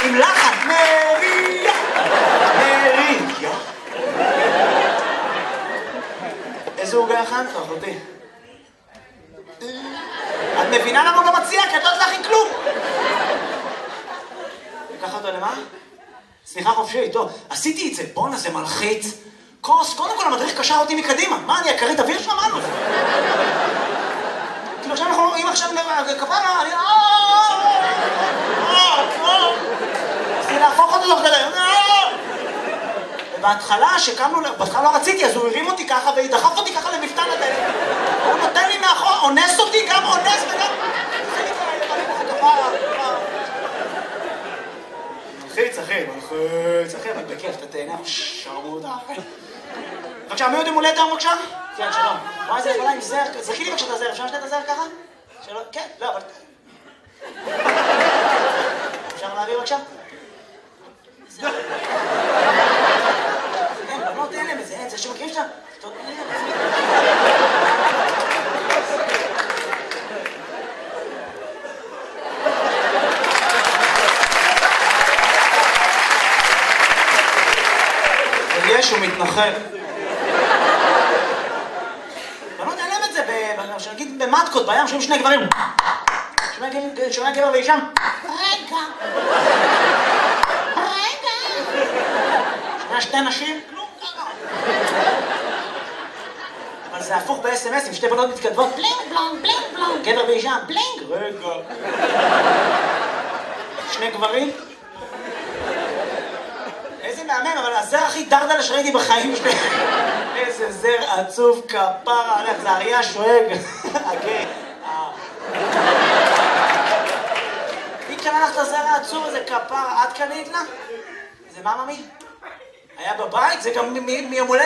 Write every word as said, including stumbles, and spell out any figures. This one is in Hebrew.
עם לחן. מריה, מריה. איזה עוגה הכנת, אחותי? את מבינה למה הוא לא מציע? כי את לא יודעת להכין כלום. לקח אותו למה? סליחה חופשי, טוב. עשיתי את זה, בואנה זה מלחיץ. כוס, קודם כל המדריך קשר אותי מקדימה. מה, אני הכרית אוויר שם? מה זה? כאילו עכשיו אנחנו, אם עכשיו כפרה, אני... רציתי להפוך אותו תוך כדי. ובהתחלה, שקמנו, בהתחלה לא רציתי, אז הוא הרים אותי ככה ודחף אותי ככה למפתן הדלת. הוא נותן לי מאחור, אונס אותי, גם אונס וגם... זה נקרא, אני כפרה, כפרה. מלחיץ, אחי, מלחיץ, אחי, אבל בכיף, אתה תהנה, שרמוטה. בבקשה, מי עוד עם הולדת היום, בבקשה? כן, שלום. וואי, זה יכולה עם זר, זכי לי בבקשה את הזר, אפשר לשתת את הזר ככה? שלום, כן, לא, אבל... אפשר להעביר בבקשה? זר. אין, בנות אין להם את זה, אין, זה שמכירים שאתה... טוב, אין להם. יש, הוא מתנחל. בנות אין להם את זה, שנגיד במטקות, בים, שומעים שני גברים. שומע גבר ואישם. רגע. רגע. שומע שתי נשים. כלום ככה. אבל זה הפוך ב-אס אם אס, עם שתי בנות מתכתבות. בלינג בלונג, בלינג בלונג. גבר ואישם. בלינג. רגע. שני גברים. איזה מהמם, אבל הזר הכי דרדלה שראיתי בחיים שלי. איזה זר עצוב כפרה, הלך, זה אריה שואג. אוקיי. מי קנה לך את הזר העצוב הזה כפרה? את קנית לה? זה מה ממי? היה בבית? זה גם מיום הולדת